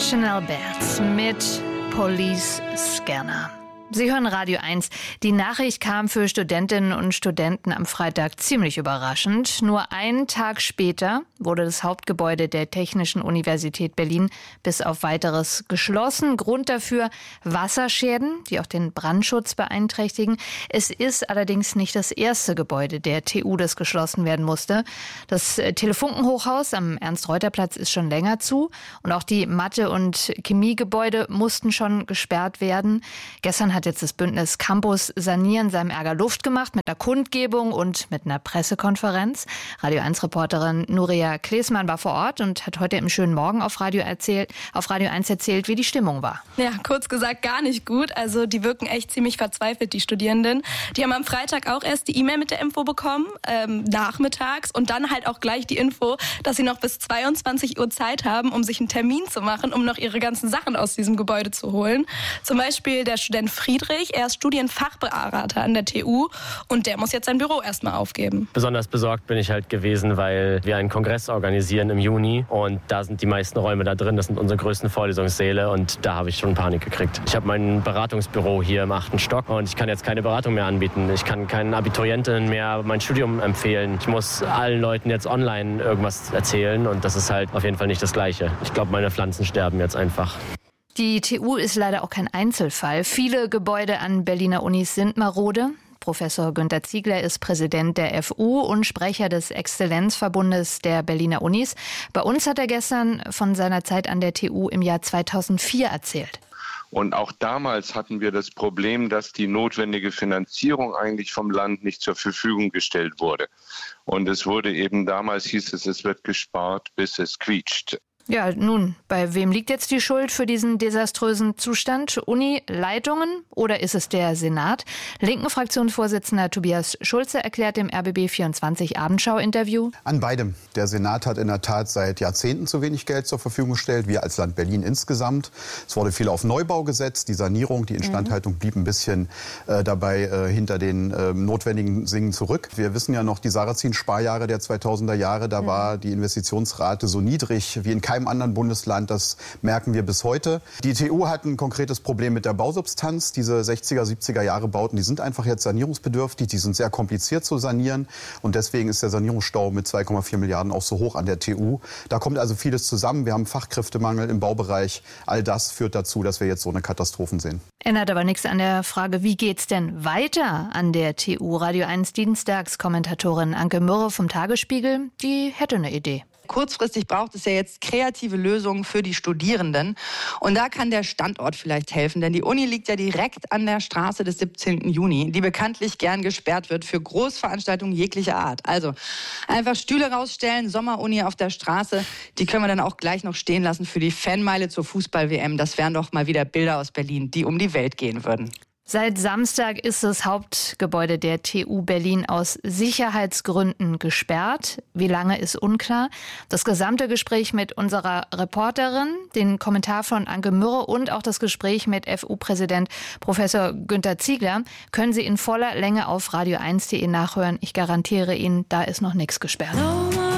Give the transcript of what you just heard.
Chanel Baird mit Police Scanner. Sie hören Radio 1. Die Nachricht kam für Studentinnen und Studenten am Freitag ziemlich überraschend. Nur einen Tag später wurde das Hauptgebäude der Technischen Universität Berlin bis auf Weiteres geschlossen. Grund dafür Wasserschäden, die auch den Brandschutz beeinträchtigen. Es ist allerdings nicht das erste Gebäude der TU, das geschlossen werden musste. Das Telefunkenhochhaus am Ernst-Reuter-Platz ist schon länger zu. Und auch die Mathe- und Chemiegebäude mussten schon gesperrt werden. Gestern hat jetzt das Bündnis Campus Sanieren seinem Ärger Luft gemacht mit einer Kundgebung und mit einer Pressekonferenz. Radio 1-Reporterin Nuria Klesmann war vor Ort und hat heute im schönen Morgen auf Radio 1 erzählt, wie die Stimmung war. Ja, kurz gesagt gar nicht gut. Also die wirken echt ziemlich verzweifelt, die Studierenden. Die haben am Freitag auch erst die E-Mail mit der Info bekommen, nachmittags. Und dann halt auch gleich die Info, dass sie noch bis 22 Uhr Zeit haben, um sich einen Termin zu machen, um noch ihre ganzen Sachen aus diesem Gebäude zu holen. Zum Beispiel der Student Friedrich, er ist Studienfachberater an der TU und der muss jetzt sein Büro erstmal aufgeben. Besonders besorgt bin ich halt gewesen, weil wir einen Kongress organisieren im Juni und da sind die meisten Räume da drin, das sind unsere größten Vorlesungssäle und da habe ich schon Panik gekriegt. Ich habe mein Beratungsbüro hier im 8. Stock und ich kann jetzt keine Beratung mehr anbieten. Ich kann keinen Abiturientinnen mehr mein Studium empfehlen. Ich muss allen Leuten jetzt online irgendwas erzählen und das ist halt auf jeden Fall nicht das Gleiche. Ich glaube, meine Pflanzen sterben jetzt einfach. Die TU ist leider auch kein Einzelfall. Viele Gebäude an Berliner Unis sind marode. Professor Günter Ziegler ist Präsident der FU und Sprecher des Exzellenzverbundes der Berliner Unis. Bei uns hat er gestern von seiner Zeit an der TU im Jahr 2004 erzählt. Und auch damals hatten wir das Problem, dass die notwendige Finanzierung eigentlich vom Land nicht zur Verfügung gestellt wurde. Und es wurde eben damals, hieß es wird gespart, bis es quietscht. Ja, nun, bei wem liegt jetzt die Schuld für diesen desaströsen Zustand? Uni-Leitungen oder ist es der Senat? Linken Fraktionsvorsitzender Tobias Schulze erklärt im RBB24 Abendschau-Interview: An beidem. Der Senat hat in der Tat seit Jahrzehnten zu wenig Geld zur Verfügung gestellt, wir als Land Berlin insgesamt. Es wurde viel auf Neubau gesetzt, die Sanierung, die Instandhaltung blieb ein bisschen dabei hinter den notwendigen Dingen zurück. Wir wissen ja noch, die Sarrazin-Sparjahre der 2000er Jahre, da war die Investitionsrate so niedrig wie in keinem anderen Bundesland, das merken wir bis heute. Die TU hat ein konkretes Problem mit der Bausubstanz. Diese 60er, 70er Jahre Bauten, die sind einfach jetzt sanierungsbedürftig, die sind sehr kompliziert zu sanieren und deswegen ist der Sanierungsstau mit 2,4 Milliarden auch so hoch an der TU. Da kommt also vieles zusammen. Wir haben Fachkräftemangel im Baubereich. All das führt dazu, dass wir jetzt so eine Katastrophen sehen. Ändert aber nichts an der Frage, wie geht's denn weiter an der TU? Radio 1 Dienstagskommentatorin Anke Mürre vom Tagesspiegel, die hätte eine Idee. Kurzfristig braucht es ja jetzt kreative Lösungen für die Studierenden. Und da kann der Standort vielleicht helfen, denn die Uni liegt ja direkt an der Straße des 17. Juni, die bekanntlich gern gesperrt wird für Großveranstaltungen jeglicher Art. Also einfach Stühle rausstellen, Sommeruni auf der Straße, die können wir dann auch gleich noch stehen lassen für die Fanmeile zur Fußball-WM. Das wären doch mal wieder Bilder aus Berlin, die um die Welt gehen würden. Seit Samstag ist das Hauptgebäude der TU Berlin aus Sicherheitsgründen gesperrt. Wie lange, ist unklar. Das gesamte Gespräch mit unserer Reporterin, den Kommentar von Anke Mürre und auch das Gespräch mit FU-Präsident Professor Günter Ziegler können Sie in voller Länge auf radio1.de nachhören. Ich garantiere Ihnen, da ist noch nichts gesperrt.